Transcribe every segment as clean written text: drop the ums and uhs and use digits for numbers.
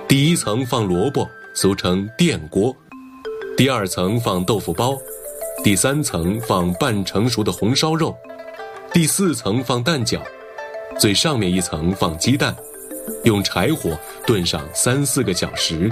第一层放萝卜，俗称电锅；第二层放豆腐包；第三层放半成熟的红烧肉；第四层放蛋饺；最上面一层放鸡蛋，用柴火炖上3-4个小时。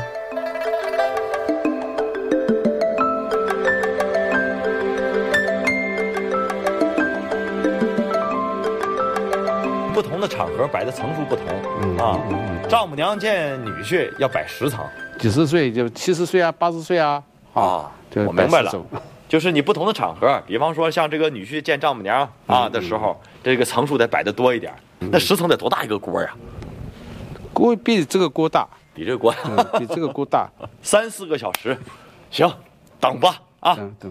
不同的场合摆的层数不同丈母娘见女婿要摆10层 ，90岁就70岁啊，80岁啊， 我明白了，就是你不同的场合，比方说像这个女婿见丈母娘的时候，这个层数得摆得多一点。那10层得多大一个锅呀？ 锅比这个锅大， 比这个锅比这个锅大 ，3-4个小时，行，等吧啊。 等。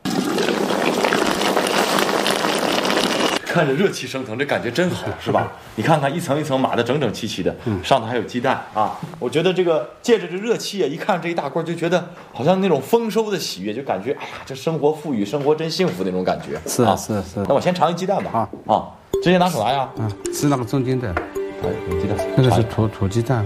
看着热气升腾，这感觉真好，是吧？你看看一层一层码得整整齐齐的，上头还有鸡蛋啊！我觉得这个借着这热气啊，一看这一大锅，就觉得好像那种丰收的喜悦，就感觉哎呀，这生活富裕，生活真幸福那种感觉。 是。 那我先尝一鸡蛋吧。直接拿手拿呀。 吃那个中间的。 有鸡蛋。 那个是土鸡蛋。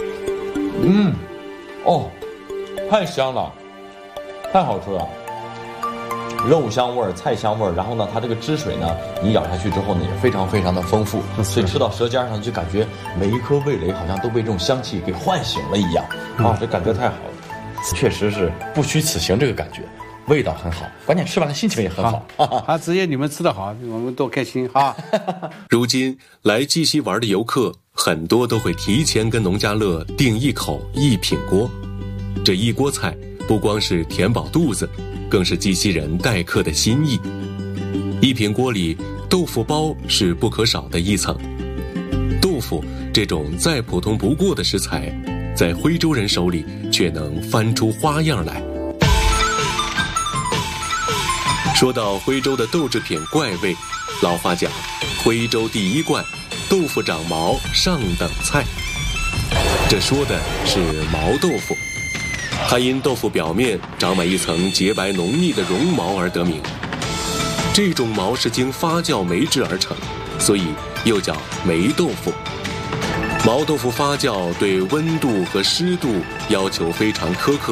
太香了，太好吃了。肉香味儿、菜香味儿，然后呢，它这个汁水呢，你咬下去之后呢，也非常非常的丰富，所以吃到舌尖上就感觉每一颗味蕾好像都被这种香气给唤醒了一样这感觉太好了，确实是不虚此行，这个感觉，味道很好，关键吃完了心情也很好。 只有你们吃得好，我们多开心哈。 如今来鸡西玩的游客很多都会提前跟农家乐订一口一品锅，这一锅菜不光是填饱肚子，更是鸡西人待客的心意。一品锅里，豆腐包是不可少的一层。豆腐这种再普通不过的食材，在徽州人手里却能翻出花样来。说到徽州的豆制品怪味，老话讲，徽州第一怪，豆腐长毛上等菜。这说的是毛豆腐。它因豆腐表面长满一层洁白浓密的绒毛而得名。这种毛是经发酵霉制而成，所以又叫霉豆腐。毛豆腐发酵对温度和湿度要求非常苛刻。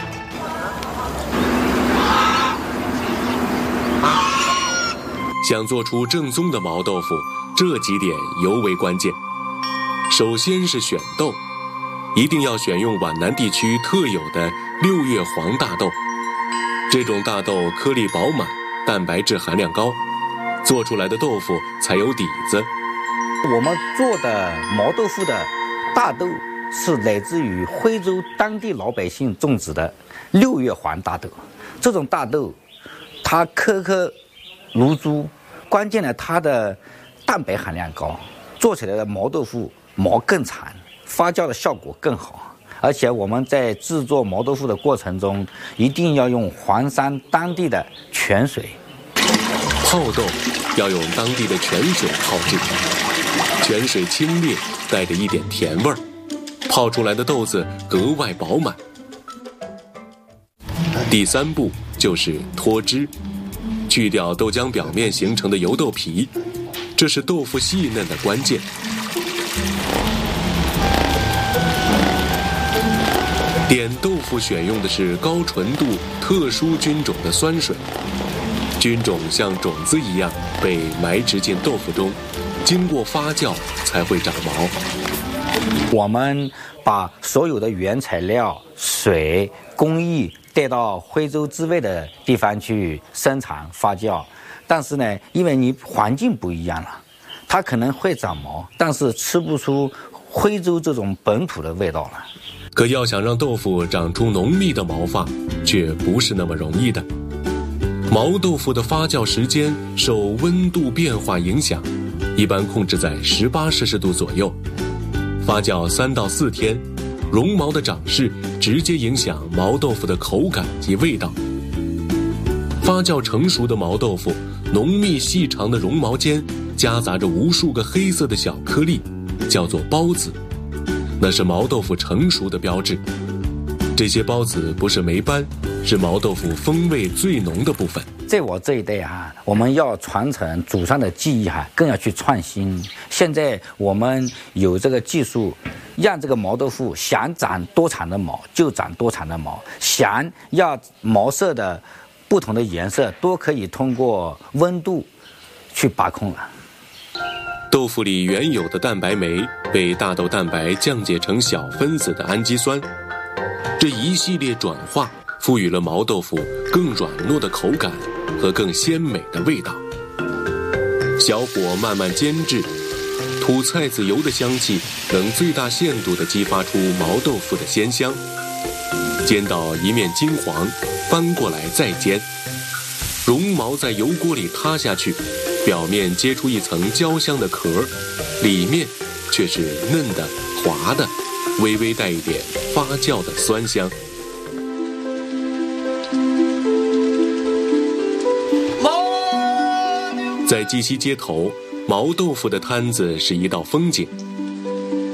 想做出正宗的毛豆腐，这几点尤为关键。首先是选豆，一定要选用皖南地区特有的6月黄大豆。这种大豆颗粒饱满，蛋白质含量高，做出来的豆腐才有底子。 我们做的毛豆腐的大豆是来自于徽州当地老百姓种植的6月黄大豆。这种大豆它颗颗如珠，关键呢它的蛋白含量高，做起来的毛豆腐毛更长，发酵的效果更好。而且我们在制作毛豆腐的过程中，一定要用黄山当地的泉水。 泡豆要用当地的泉水泡制，泉水清冽，带着一点甜味儿，泡出来的豆子格外饱满。第3步就是脱脂，去掉豆浆表面形成的油豆皮，这是豆腐细嫩的关键。点豆腐选用的是高纯度特殊菌种的酸水，菌种像种子一样被埋植进豆腐中，经过发酵才会长毛。 我们把所有的原材料、水、工艺带到徽州之外的地方去生产发酵，但是呢，因为你环境不一样了，它可能会长毛，但是吃不出徽州这种本土的味道了。 可要想让豆腐长出浓密的毛发，却不是那么容易的。毛豆腐的发酵时间受温度变化影响，一般控制在18摄氏度左右。发酵3到4天，绒毛的长势直接影响毛豆腐的口感及味道。发酵成熟的毛豆腐，浓密细长的绒毛间夹杂着无数个黑色的小颗粒，叫做孢子，那是毛豆腐成熟的标志。 这些包子不是梅斑，是毛豆腐风味最浓的部分。 在我这一代我们要传承祖上的技艺更要去创新。现在我们有这个技术，让这个毛豆腐想长多长的毛就长多长的毛，想要毛色的不同的颜色都可以通过温度去把控了。 豆腐里原有的蛋白酶被大豆蛋白降解成小分子的氨基酸，这一系列转化赋予了毛豆腐更软糯的口感和更鲜美的味道。小火慢慢煎制，吐菜籽油的香气能最大限度地激发出毛豆腐的鲜香。煎到一面金黄，翻过来再煎，绒毛在油锅里塌下去，表面结出一层焦香的壳，里面却是嫩的滑的，微微带一点发酵的酸香。在鸡西街头，毛豆腐的摊子是一道风景。